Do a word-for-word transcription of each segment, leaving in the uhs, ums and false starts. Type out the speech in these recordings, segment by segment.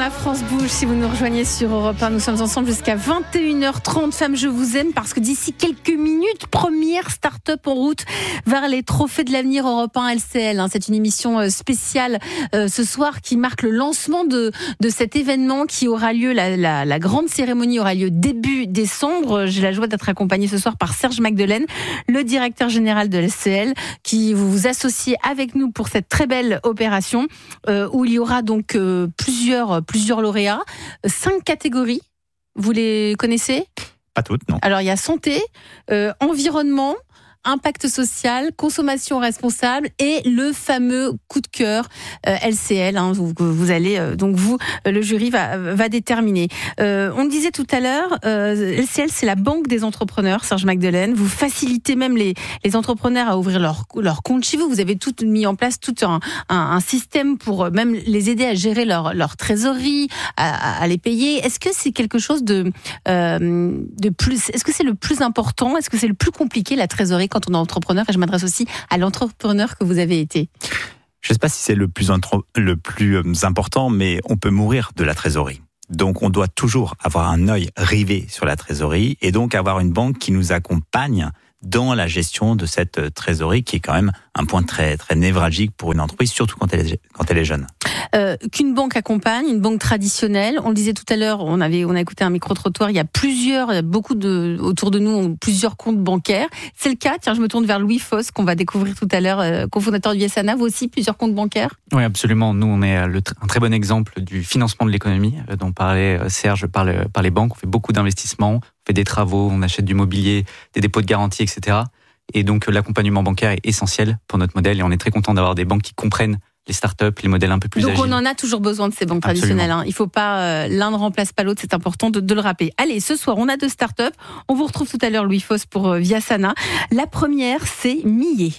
La France bouge, si vous nous rejoignez sur Europe un, nous sommes ensemble jusqu'à vingt et une heures trente. Femmes, je vous aime, parce que d'ici quelques minutes, première start-up en route vers les trophées de l'avenir Europe un L C L. C'est une émission spéciale euh, ce soir qui marque le lancement de, de cet événement qui aura lieu, la, la, la grande cérémonie aura lieu début décembre. J'ai la joie d'être accompagnée ce soir par Serge Magdelaine, le directeur général de L C L, qui vous vous associez avec nous pour cette très belle opération euh, où il y aura donc euh, plusieurs, plusieurs lauréats, cinq catégories. Vous les connaissez ? Pas toutes, non. Alors, il y a santé, euh, environnement, impact social, consommation responsable et le fameux coup de cœur euh, L C L. Hein, vous, vous allez euh, donc vous, le jury va va déterminer. Euh, on le disait tout à l'heure, euh, L C L c'est la banque des entrepreneurs. Serge Magdelaine, vous facilitez même les les entrepreneurs à ouvrir leur leur compte chez vous. Vous avez tout mis en place, tout un un, un système pour même les aider à gérer leur leur trésorerie, à, à les payer. Est-ce que c'est quelque chose de euh, de plus Est-ce que c'est le plus important ? Est-ce que c'est le plus compliqué, la trésorerie, quand on est entrepreneur? Et je m'adresse aussi à l'entrepreneur que vous avez été. Je ne sais pas si c'est le plus, intro, le plus important, mais on peut mourir de la trésorerie. Donc, on doit toujours avoir un œil rivé sur la trésorerie et donc avoir une banque qui nous accompagne dans la gestion de cette trésorerie, qui est quand même un point très, très névralgique pour une entreprise, surtout quand elle est, quand elle est jeune. Euh, qu'une banque accompagne, une banque traditionnelle. On le disait tout à l'heure, on avait, on a écouté un micro-trottoir, il y a plusieurs, il y a beaucoup de, autour de nous, ont plusieurs comptes bancaires. C'est le cas, tiens, je me tourne vers Louis Foss, qu'on va découvrir tout à l'heure, euh, cofondateur du Viasana. Vous aussi, plusieurs comptes bancaires? Oui, absolument. Nous, on est le, un très bon exemple du financement de l'économie, euh, dont parlait Serge par, le, par les banques. On fait beaucoup d'investissements, on fait des travaux, on achète du mobilier, des dépôts de garantie, et cetera. Et donc, l'accompagnement bancaire est essentiel pour notre modèle et on est très content d'avoir des banques qui comprennent les startups, les modèles un peu plus donc agiles. Donc on en a toujours besoin de ces banques traditionnelles. Hein. Il ne faut pas, euh, l'un ne remplace pas l'autre, c'est important de, de le rappeler. Allez, ce soir, on a deux startups. On vous retrouve tout à l'heure, Louis Foss, pour euh, Viasana. La première, c'est Millet.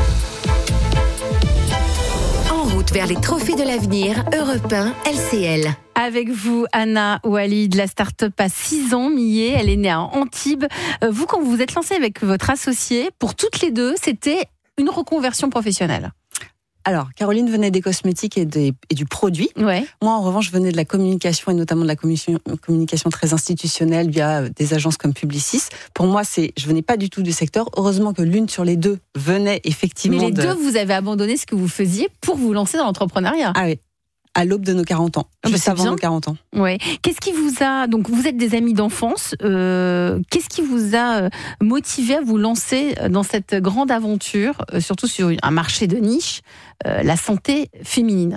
En route vers les trophées de l'avenir, Europe un L C L. Avec vous, Anna Oualid, la start-up a six ans, Millet. Elle est née à Antibes. Euh, vous, quand vous vous êtes lancée avec votre associé, pour toutes les deux, c'était une reconversion professionnelle. Alors, Caroline venait des cosmétiques et, des, et du produit. Ouais. Moi, en revanche, je venais de la communication et notamment de la communication, communication très institutionnelle via des agences comme Publicis. Pour moi, c'est, je venais pas du tout du secteur. Heureusement que l'une sur les deux venait effectivement. Mais les de... deux, vous avez abandonné ce que vous faisiez pour vous lancer dans l'entrepreneuriat. Ah oui. À l'aube de nos quarante ans, ah bah juste avant bien. nos quarante ans. Ouais. Qu'est-ce qui vous a, donc vous êtes des amis d'enfance, euh, qu'est-ce qui vous a motivé à vous lancer dans cette grande aventure, euh, surtout sur un marché de niche, euh, la santé féminine?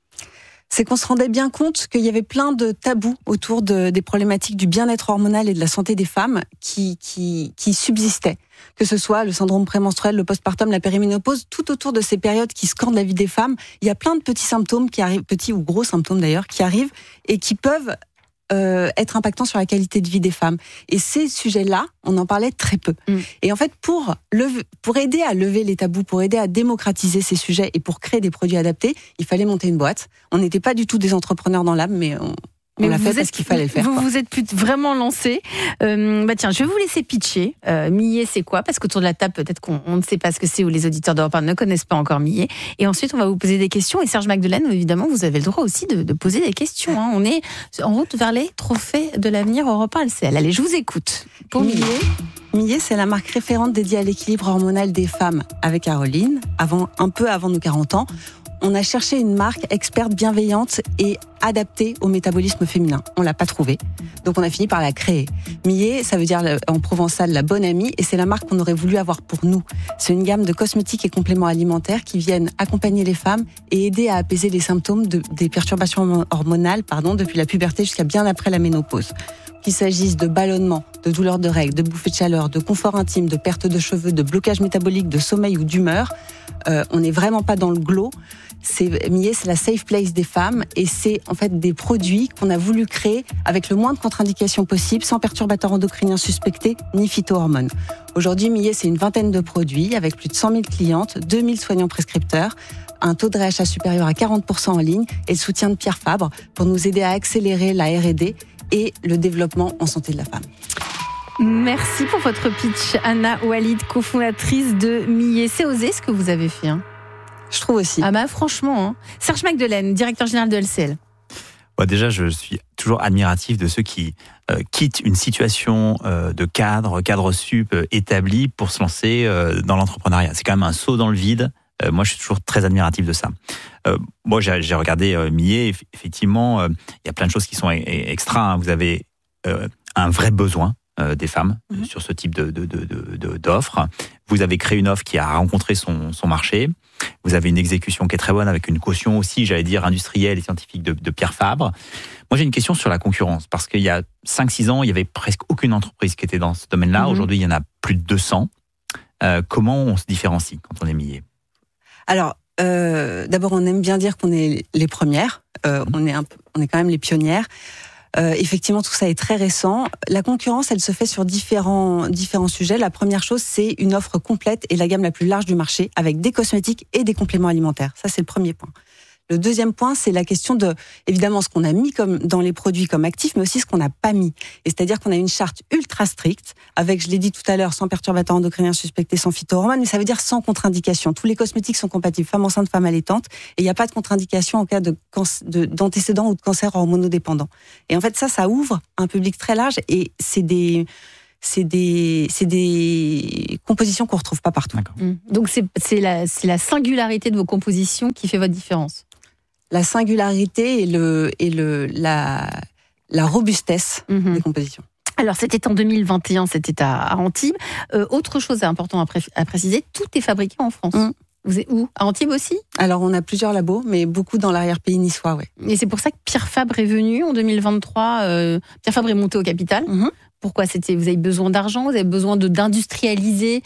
C'est qu'on se rendait bien compte qu'il y avait plein de tabous autour de, des problématiques du bien-être hormonal et de la santé des femmes qui, qui, qui subsistaient. Que ce soit le syndrome prémenstruel, le postpartum, la périménopause, tout autour de ces périodes qui scandent la vie des femmes, il y a plein de petits symptômes qui arrivent, petits ou gros symptômes d'ailleurs, qui arrivent et qui peuvent euh, être impactants sur la qualité de vie des femmes. Et ces sujets-là, on en parlait très peu. Mmh. Et en fait, pour, lever, pour aider à lever les tabous, pour aider à démocratiser ces sujets et pour créer des produits adaptés, il fallait monter une boîte. On n'était pas du tout des entrepreneurs dans l'âme, mais on... Mais on l'a fait êtes, parce qu'il fallait le faire. Vous quoi. vous êtes vraiment lancé. Euh, bah tiens, je vais vous laisser pitcher. Euh, Millet, c'est quoi? Parce qu'autour de la table, peut-être qu'on on ne sait pas ce que c'est ou les auditeurs d'Europe un ne connaissent pas encore Millet. Et ensuite, on va vous poser des questions. Et Serge Magdelaine, évidemment, vous avez le droit aussi de, de poser des questions. Hein. On est en route vers les trophées de l'avenir Europe un L C L. Allez, je vous écoute. Pour Millet. Millet, c'est la marque référente dédiée à l'équilibre hormonal des femmes. Avec Caroline, avant, un peu avant nos quarante ans, on a cherché une marque experte, bienveillante et adaptée au métabolisme féminin. On l'a pas trouvée, donc on a fini par la créer. Millet, ça veut dire en provençal la bonne amie, et c'est la marque qu'on aurait voulu avoir pour nous. C'est une gamme de cosmétiques et compléments alimentaires qui viennent accompagner les femmes et aider à apaiser les symptômes de, des perturbations hormonales, pardon, depuis la puberté jusqu'à bien après la ménopause. Qu'il s'agisse de ballonnement, de douleurs de règles, de bouffées de chaleur, de confort intime, de perte de cheveux, de blocage métabolique, de sommeil ou d'humeur, euh, on n'est vraiment pas dans le glow. C'est, Millet, c'est la safe place des femmes et c'est en fait des produits qu'on a voulu créer avec le moins de contre-indications possible, sans perturbateurs endocriniens suspectés ni phytohormones. Aujourd'hui, Millet, c'est une vingtaine de produits avec plus de cent mille clientes, deux mille soignants prescripteurs, un taux de réachat supérieur à quarante pour cent en ligne et le soutien de Pierre Fabre pour nous aider à accélérer la R et D et le développement en santé de la femme. Merci pour votre pitch, Anna Oualid, cofondatrice de Millet. C'est osé ce que vous avez fait. Hein. Je trouve aussi. Ah bah franchement, hein. Serge Magdelaine, directeur général de L C L. Bon, déjà, je suis toujours admiratif de ceux qui euh, quittent une situation euh, de cadre, cadre sup euh, établi pour se lancer euh, dans l'entrepreneuriat. C'est quand même un saut dans le vide. Euh, moi, je suis toujours très admiratif de ça. Euh, moi, j'ai, j'ai regardé euh, Millet. Effectivement, il euh, y a plein de choses qui sont e- extra. Hein. Vous avez euh, un vrai besoin euh, des femmes mmh. sur ce type de, de, de, de, de, d'offres. Vous avez créé une offre qui a rencontré son, son marché. Vous avez une exécution qui est très bonne avec une caution aussi, j'allais dire, industrielle et scientifique de, de Pierre Fabre. Moi, j'ai une question sur la concurrence parce qu'il y a cinq six ans, il y avait presque aucune entreprise qui était dans ce domaine-là. Mmh. Aujourd'hui, il y en a plus de deux cents. Euh, comment on se différencie quand on est Millet ? Alors, euh, d'abord, on aime bien dire qu'on est les premières. Euh, on est un peu, on est quand même les pionnières. Euh, effectivement, tout ça est très récent. La concurrence, elle se fait sur différents différents sujets. La première chose, c'est une offre complète et la gamme la plus large du marché, avec des cosmétiques et des compléments alimentaires. Ça, c'est le premier point. Le deuxième point, c'est la question de, évidemment, ce qu'on a mis comme dans les produits comme actifs, mais aussi ce qu'on n'a pas mis. Et c'est-à-dire qu'on a une charte ultra stricte, avec, je l'ai dit tout à l'heure, sans perturbateurs endocriniens suspectés, sans phytohormones, mais ça veut dire sans contre-indication. Tous les cosmétiques sont compatibles, femmes enceintes, femmes allaitantes, et il n'y a pas de contre-indication en cas de, de d'antécédents ou de cancer hormonodépendant. Et en fait, ça, ça ouvre un public très large, et c'est des c'est des c'est des compositions qu'on retrouve pas partout. Mmh. Donc c'est c'est la c'est la singularité de vos compositions qui fait votre différence. La singularité et le et le la la robustesse mmh. des compositions. Alors c'était en deux mille vingt et un, c'était à, à Antibes. Euh, autre chose important à, pré- à préciser, tout est fabriqué en France. Mmh. Vous êtes où ? À Antibes aussi ? Alors on a plusieurs labos, mais beaucoup dans l'arrière-pays niçois, ouais. Et c'est pour ça que Pierre Fabre est venu en deux mille vingt-trois. Euh, Pierre Fabre est monté au capital. Mmh. Pourquoi ? C'était, vous avez besoin d'argent, vous avez besoin de, d'industrialiser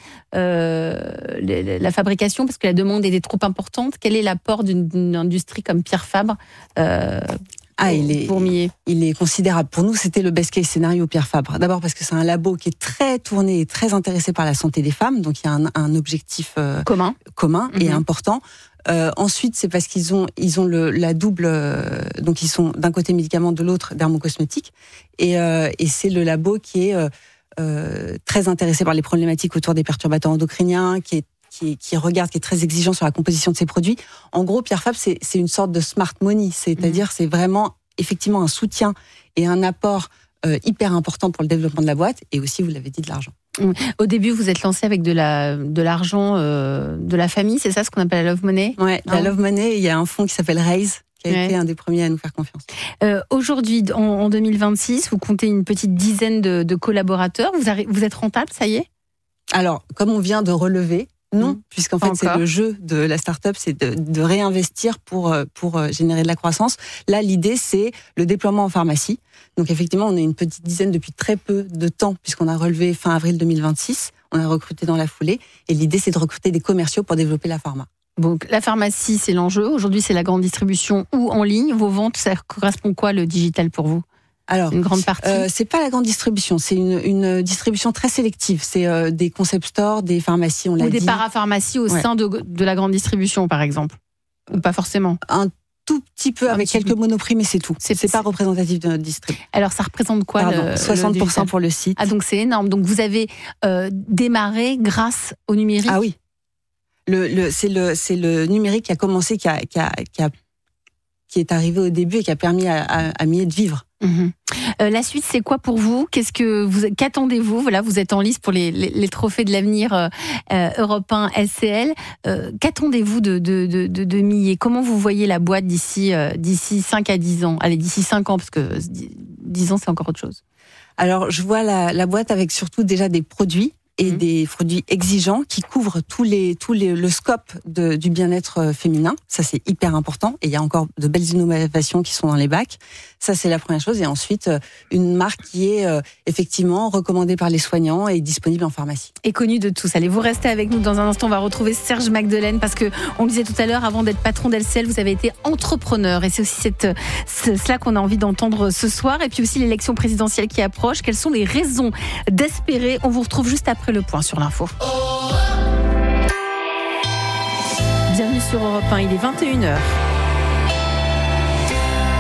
euh, les, la fabrication parce que la demande était trop importante. Quel est l'apport d'une, d'une industrie comme Pierre Fabre euh, ah, il est, pour Millet ? Il est considérable. Pour nous, c'était le best case scénario Pierre Fabre. D'abord parce que c'est un labo qui est très tourné et très intéressé par la santé des femmes, donc il y a un, un objectif euh, commun, commun et mm-hmm. important. Euh, ensuite, c'est parce qu'ils ont ils ont le la double euh, donc ils sont d'un côté médicaments, de l'autre dermocosmétiques et euh, et c'est le labo qui est euh, euh, très intéressé par les problématiques autour des perturbateurs endocriniens, qui est qui qui regarde, qui est très exigeant sur la composition de ses produits. En gros, Pierre Fabre, c'est c'est une sorte de smart money, c'est-à-dire mmh. c'est vraiment effectivement un soutien et un apport euh, hyper important pour le développement de la boîte et aussi, vous l'avez dit, de l'argent. Au début, vous êtes lancé avec de la de l'argent euh, de la famille, c'est ça ce qu'on appelle la love money ? Ouais, la love money. Il y a un fonds qui s'appelle Raise qui a ouais. été un des premiers à nous faire confiance. Euh, aujourd'hui, en, en deux mille vingt-six, vous comptez une petite dizaine de, de collaborateurs. Vous, arri- vous êtes rentable, ça y est ? Alors, comme on vient de relever, non, mmh. puisqu'en fait, c'est le jeu de la start-up, c'est de, de réinvestir pour, pour générer de la croissance. Là, l'idée, c'est le déploiement en pharmacie. Donc, effectivement, on est une petite dizaine depuis très peu de temps, puisqu'on a relevé fin avril deux mille vingt-six. On a recruté dans la foulée. Et l'idée, c'est de recruter des commerciaux pour développer la pharma. Donc, la pharmacie, c'est l'enjeu. Aujourd'hui, c'est la grande distribution ou en ligne. Vos ventes, ça correspond quoi, le digital, pour vous ? Alors, une grande partie. Euh, c'est pas la grande distribution, c'est une, une distribution très sélective. C'est euh, des concept stores, des pharmacies, on l'a dit. Ou des dit. parapharmacies au ouais. sein de, de la grande distribution, par exemple. Ou pas forcément. Un tout petit peu, un avec petit quelques peu. monoprix, mais c'est tout. C'est, c'est, c'est pas représentatif de notre district. Alors, ça représente quoi Pardon, le, soixante pour cent le pour le site. Ah, donc c'est énorme. Donc, vous avez euh, démarré grâce au numérique. Ah oui. Le, le, c'est, le, c'est le numérique qui a commencé, qui, a, qui, a, qui, a, qui est arrivé au début et qui a permis à, à, à Millet de vivre. Mmh. Euh, la suite, c'est quoi pour vous ? Qu'est-ce que vous qu'attendez-vous ? Voilà, vous êtes en lice pour les, les, les trophées de l'avenir euh, euh, européen S C L. Euh, qu'attendez-vous de, de, de, de, de Millet ? Comment vous voyez la boîte d'ici, euh, d'ici cinq à dix ans ? Allez, d'ici cinq ans, parce que dix ans, c'est encore autre chose. Alors, je vois la, la boîte avec surtout déjà des produits et mmh. des produits exigeants qui couvrent tous les, tous les, le scope de, du bien-être féminin. Ça, c'est hyper important. Et il y a encore de belles innovations qui sont dans les bacs. Ça, c'est la première chose. Et ensuite, une marque qui est euh, effectivement recommandée par les soignants et disponible en pharmacie. Et connue de tous. Allez, vous restez avec nous. Dans un instant, on va retrouver Serge Magdelaine parce que on le disait tout à l'heure, avant d'être patron d'L C L, vous avez été entrepreneur. Et c'est aussi cette, c'est cela qu'on a envie d'entendre ce soir. Et puis aussi l'élection présidentielle qui approche. Quelles sont les raisons d'espérer ? On vous retrouve juste après le point sur l'info. Bienvenue sur Europe un, il est vingt et une heures. Le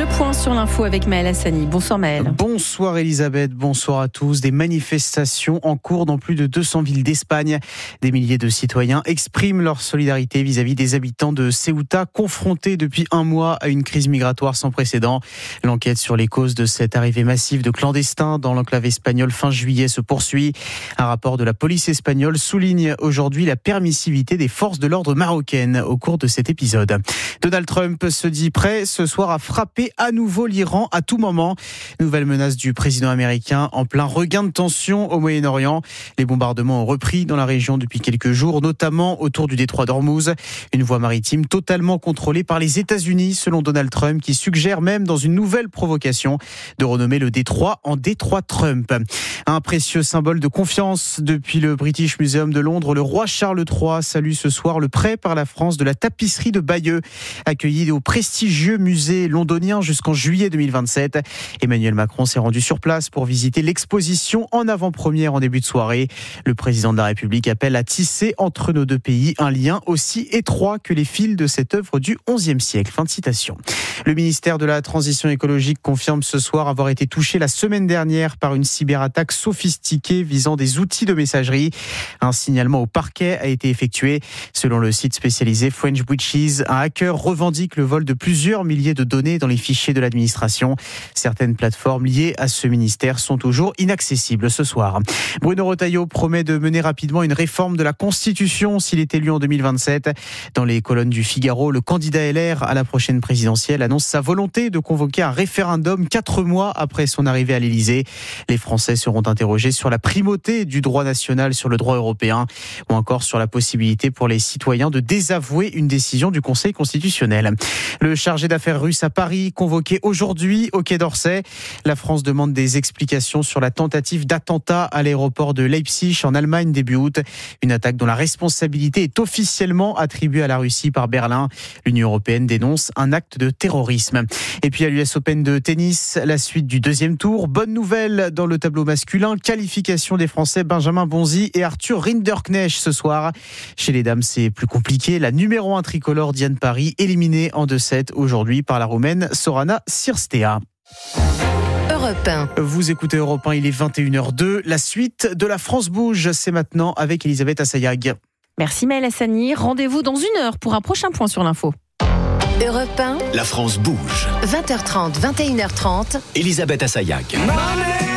point sur l'info avec Maël Hassani. Bonsoir Maël. Bonsoir Elisabeth, bonsoir à tous. Des manifestations en cours dans plus de deux cents villes d'Espagne. Des milliers de citoyens expriment leur solidarité vis-à-vis des habitants de Ceuta, confrontés depuis un mois à une crise migratoire sans précédent. L'enquête sur les causes de cette arrivée massive de clandestins dans l'enclave espagnole fin juillet se poursuit. Un rapport de la police espagnole souligne aujourd'hui la permissivité des forces de l'ordre marocaines au cours de cet épisode. Donald Trump se dit prêt ce soir à frapper à nouveau l'Iran à tout moment. Nouvelle menace du président américain en plein regain de tension au Moyen-Orient. Les bombardements ont repris dans la région depuis quelques jours, notamment autour du détroit d'Ormuz. Une voie maritime totalement contrôlée par les États-Unis, selon Donald Trump, qui suggère même dans une nouvelle provocation de renommer le détroit en détroit Trump. Un précieux symbole de confiance depuis le British Museum de Londres. Le roi Charles trois salue ce soir le prêt par la France de la tapisserie de Bayeux, accueillie au prestigieux musée londonien jusqu'en juillet deux mille vingt-sept. Emmanuel Macron s'est rendu sur place pour visiter l'exposition en avant-première en début de soirée. Le président de la République appelle à tisser entre nos deux pays un lien aussi étroit que les fils de cette œuvre du onzième siècle. Fin de citation. Le ministère de la Transition écologique confirme ce soir avoir été touché la semaine dernière par une cyberattaque sophistiquée visant des outils de messagerie. Un signalement au parquet a été effectué. Selon le site spécialisé French Witches, un hacker revendique le vol de plusieurs milliers de données dans les fichiers de l'administration. Certaines plateformes liées à ce ministère sont toujours inaccessibles ce soir. Bruno Retailleau promet de mener rapidement une réforme de la Constitution s'il est élu en deux mille vingt-sept. Dans les colonnes du Figaro, le candidat L R à la prochaine présidentielle annonce sa volonté de convoquer un référendum quatre mois après son arrivée à l'Élysée. Les Français seront interrogés sur la primauté du droit national sur le droit européen ou encore sur la possibilité pour les citoyens de désavouer une décision du Conseil constitutionnel. Le chargé d'affaires russe à Paris, convoqué aujourd'hui au Quai d'Orsay. La France demande des explications sur la tentative d'attentat à l'aéroport de Leipzig en Allemagne début août. Une attaque dont la responsabilité est officiellement attribuée à la Russie par Berlin. L'Union européenne dénonce un acte de terrorisme. Et puis à l'U S Open de tennis, la suite du deuxième tour. Bonne nouvelle dans le tableau masculin. Qualification des Français Benjamin Bonzi et Arthur Rinderknecht ce soir. Chez les dames, c'est plus compliqué. La numéro un tricolore Diane Paris éliminée en deux sept aujourd'hui par la Roumaine Sorana Cirstea. Europe un. Vous écoutez Europe un, il est vingt et une heures deux. La suite de La France bouge, c'est maintenant avec Elisabeth Assayag. Merci Maël Hassani. Rendez-vous dans une heure pour un prochain point sur l'info. Europe un. La France bouge. vingt heures trente, vingt et une heures trente. Elisabeth Assayag.